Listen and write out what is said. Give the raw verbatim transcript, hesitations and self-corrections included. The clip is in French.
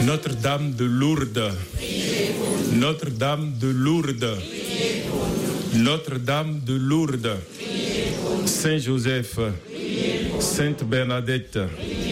Notre-Dame de Lourdes, Notre-Dame de Lourdes, Notre-Dame de Lourdes, Saint Joseph, Sainte Bernadette,